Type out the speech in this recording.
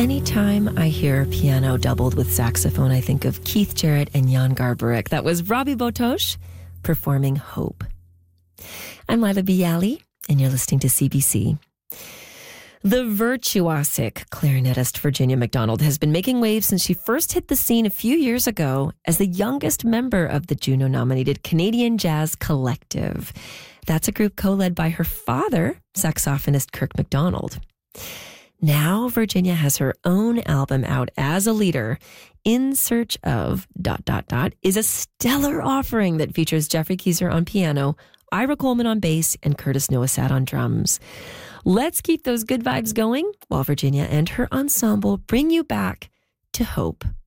Anytime I hear piano doubled with saxophone, I think of Keith Jarrett and Jan Garbarek. That was Robbie Botosh performing Hope. I'm Lila Bialy, and you're listening to CBC. The virtuosic clarinetist Virginia McDonald has been making waves since she first hit the scene a few years ago as the youngest member of the Juno-nominated Canadian Jazz Collective. That's a group co-led by her father, saxophonist Kirk McDonald. Now Virginia has her own album out as a leader. In Search of... is a stellar offering that features Jeffrey Kieser on piano, Ira Coleman on bass, and Curtis Nowasad on drums. Let's keep those good vibes going while Virginia and her ensemble bring you back to Hope.